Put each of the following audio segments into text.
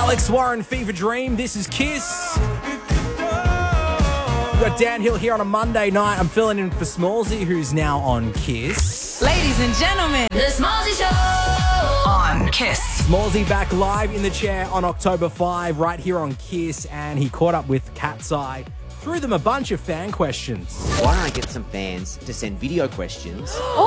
Alex Warren, Fever Dream. This is Kiss. We've got Dan Hill here on a Monday night. I'm filling in for Smallsy, who's now on Kiss. Ladies and gentlemen, the Smallsy Show on Kiss. Smallsy back live in the chair on October 5, right here on Kiss, and he caught up with Cat's Eye, threw them a bunch of fan questions. Why don't I get some fans to send video questions?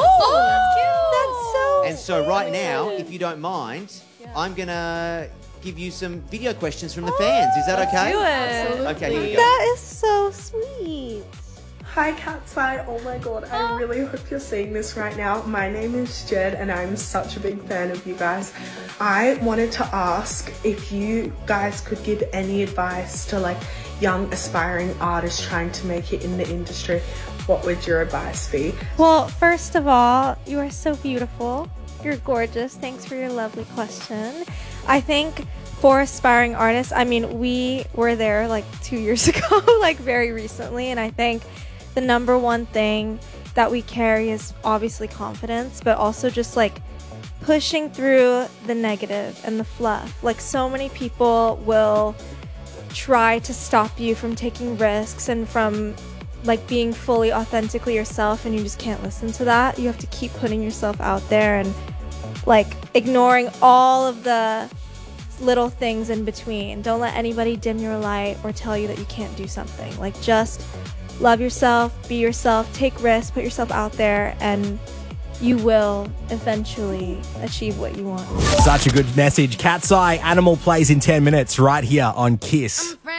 Oh, And so right now, if you don't mind, I'm going to give you some video questions from the fans. Is that okay? do it. Okay, here we go. That is so sweet. Hi Cat's Eye, oh my god, I really hope you're seeing this right now. My name is Jed and I'm such a big fan of you guys. I wanted to ask if you guys could give any advice to like young aspiring artists trying to make it in the industry. What would your advice be? Well, first of all, you are so beautiful. You're gorgeous. Thanks for your lovely question. I think for aspiring artists, I mean, we were there like 2 years ago, like very recently, and I think the number one thing that we carry is obviously confidence, but also just like pushing through the negative and the fluff. Like so many people will try to stop you from taking risks and from like being fully authentically yourself, and you just can't listen to that. You have to keep putting yourself out there and like ignoring all of the little things in between. Don't let anybody dim your light or tell you that you can't do something. Like just love yourself, be yourself, take risks, put yourself out there, and you will eventually achieve what you want. Such a good message. Cat's Eye, Animal plays in 10 minutes right here on Kiss.